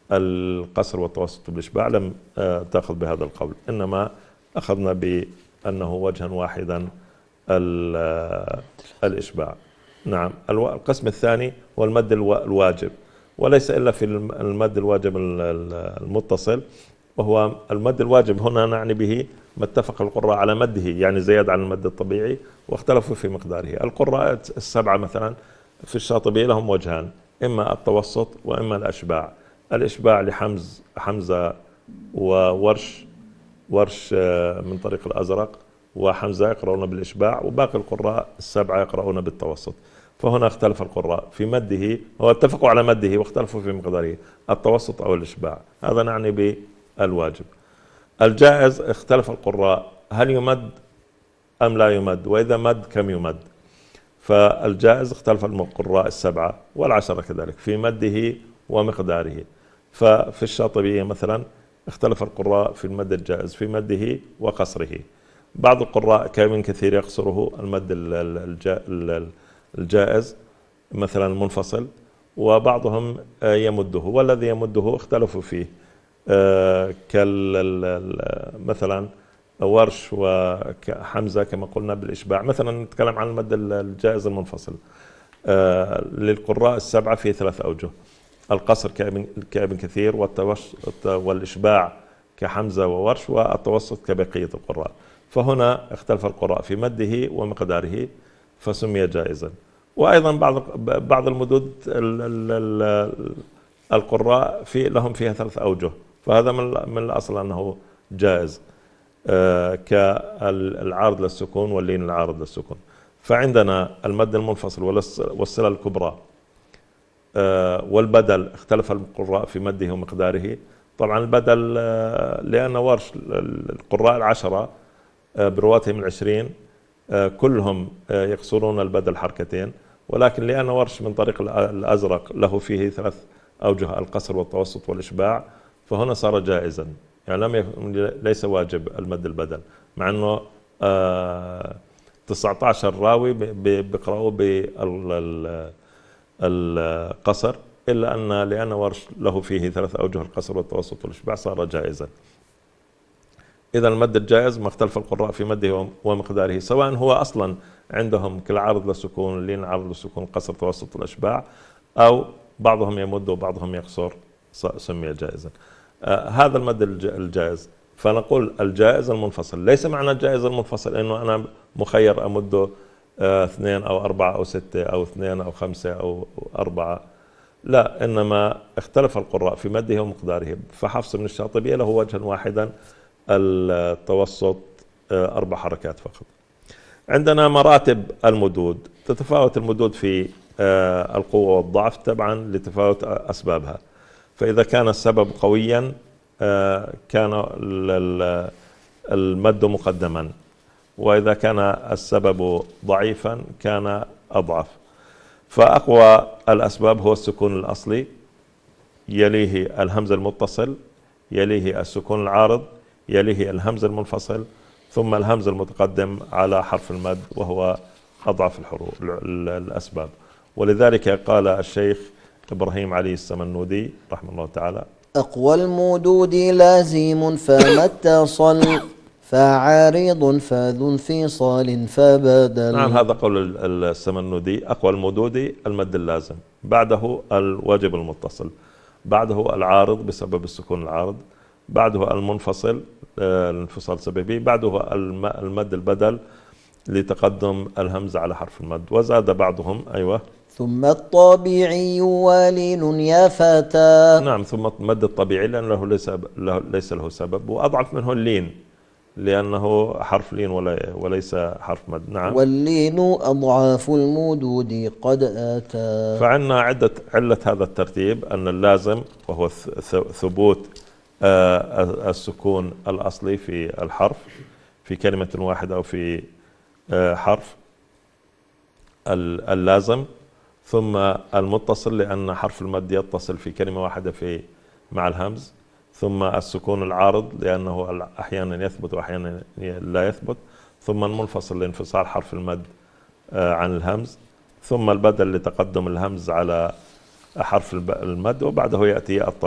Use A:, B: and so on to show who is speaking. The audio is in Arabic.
A: القصر والتوسط بالإشباع لم تأخذ بهذا القول، إنما أخذنا بأنه وجها واحدا الإشباع. نعم. القسم الثاني هو المد الواجب، وليس إلا في المد الواجب المتصل، وهو المد الواجب هنا نعني به ما اتفق القراء على مده، يعني زيادة عن المد الطبيعي، واختلفوا في مقداره. القراء السبعة مثلا في الشاطبية لهم وجهان، إما التوسط وإما الأشباع. الإشباع حمزة وورش من طريق الأزرق وحمزة يقرؤون بالإشباع، وباقي القراء السبعة يقرؤون بالتوسط. فهنا اختلف القراء في مده، هو اتفقوا على مده واختلفوا في مقداره، التوسط أو الإشباع. هذا نعني بالواجب. الجائز اختلف القراء هل يمد أم لا يمد، وإذا مد كم يمد. فالجائز اختلف القراء السبعة والعشرة كذلك في مده ومقداره. ففي الشاطبية مثلا اختلف القراء في المد الجائز في مده وقصره. بعض القراء كابن كثير يقصره المد الجائز مثلا المنفصل، وبعضهم يمده، والذي يمده اختلفوا فيه، مثلا ورش وحمزة كما قلنا بالإشباع. مثلا نتكلم عن المد الجائز المنفصل، للقراء السبعة في 3 أوجه: القصر كابن كثير، والإشباع كحمزة وورش، والتوسط كبقية القراء. فهنا اختلف القراء في مده ومقداره فسمي جائزا. وأيضا بعض المدود القراء لهم فيها 3 أوجه، فهذا من الأصل أنه جائز، كالعارض للسكون واللين العارض للسكون. فعندنا المد المنفصل والصلة الكبرى والبدل اختلف القراء في مده ومقداره. طبعا البدل لأن ورش القراء العشرة برواتهم 20 كلهم يقصرون البدل حركتين، ولكن لأن ورش من طريق الأزرق له فيه 3 أوجه: القصر والتوسط والإشباع، فهنا صار جائزا، يعني ليس واجب المد البدل، مع أنه 19 راوي بيقرأوا بالقصر، إلا أن لأن ورش له فيه 3 أوجه: القصر والتوسط والإشباع، صار جائزا. إذا المد الجائز ما اختلف القراء في مده ومقداره، سواء هو أصلا عندهم كالعارض للسكون، اللين عارض للسكون، قصر توسط الأشباع، أو بعضهم يمد وبعضهم يقصر، سمي جائزا. هذا المد الجائز. فنقول الجائز المنفصل. ليس معنى الجائز المنفصل أنه أنا مخير أمده 2 أو 4 أو 6 أو 2 أو 5 أو 4، لا، إنما اختلف القراء في مده ومقداره. فحفص بن الشاطبية له وجها واحدا، التوسط 4 حركات فقط. عندنا مراتب المدود، تتفاوت المدود في القوة والضعف تبعا لتفاوت أسبابها. فإذا كان السبب قويا كان المد مقدما، وإذا كان السبب ضعيفا كان أضعف. فأقوى الأسباب هو السكون الأصلي، يليه الهمز المتصل، يليه السكون العارض، يليه الهمز المنفصل، ثم الهمز المتقدم على حرف المد، وهو أضعف الأسباب. ولذلك قال الشيخ إبراهيم علي السمنودي رحمه الله تعالى:
B: أقوى المدود لازم فما اتصل، فعارض فذو انفصال فبدل.
A: نعم، هذا قول السمنودي. أقوى المدود المد اللازم، بعده الواجب المتصل، بعده العارض بسبب السكون العارض، بعده المنفصل الانفصال سببي، بعده المد البدل لتقدم الهمز على حرف المد. وزاد بعضهم أيوة:
B: ثم الطبيعي ولين يا فتى.
A: نعم، ثم المد الطبيعي لأنه ليس له سبب، وأضعف منه اللين لأنه حرف لين وليس حرف مد. نعم.
B: واللين أضعاف المدود قد أتى.
A: فعندنا علة هذا الترتيب أن اللازم وهو ثبوت السكون الأصلي في الحرف في كلمة واحدة أو في حرف اللازم، ثم المتصل لأن حرف المد يتصل في كلمة واحدة مع الهمز، ثم السكون العارض لأنه أحيانا يثبت وأحيانا لا يثبت، ثم المنفصل لانفصال حرف المد عن الهمز، ثم البدل لتقدم الهمز على حرف المد، وبعده يأتي الطبيعي.